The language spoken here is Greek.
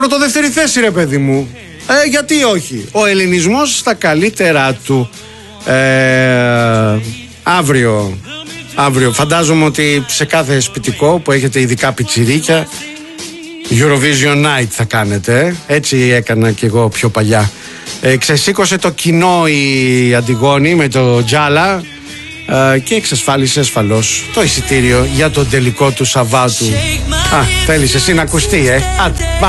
πρωτοδεύτερη θέση, ρε παιδί μου. Γιατί όχι. Ο ελληνισμός στα καλύτερά του. Αύριο φαντάζομαι ότι σε κάθε σπιτικό που έχετε ειδικά πιτσιρίκια, Eurovision Night θα κάνετε. Έτσι έκανα και εγώ πιο παλιά. Ξεσήκωσε το κοινό η Αντιγόνη με το Τζάλα και εξασφάλισε ασφαλώς το εισιτήριο για τον τελικό του Σαββάτου. Θέλεις εσύ να ακουστεί,